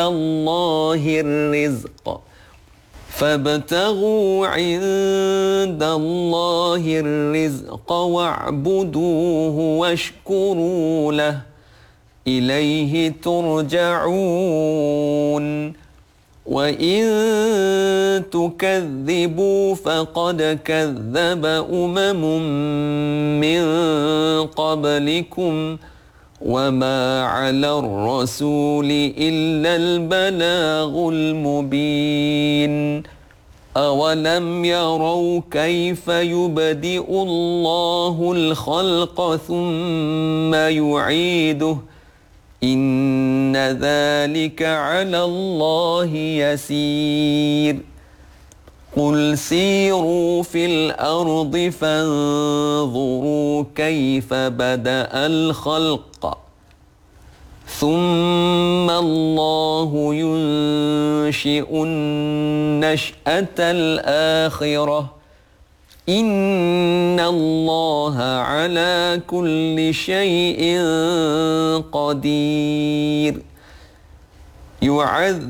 الله الرزق فابتغوا عند الله الرزق واعبدوه واشكروا له إليه ترجعون وإن تكذبوا فقد كذب من قبلكم وما على الرسول إلا البلاغ المبين أولم يروا كيف يبدئ الله الخلق ثم يعيده إن ذلك على الله يسير قل سيروا في الأرض فانظروا كيف بدأ الخلق ثم الله ينشئ النشأة الآخرة إن الله على كل شيء قدير يعذب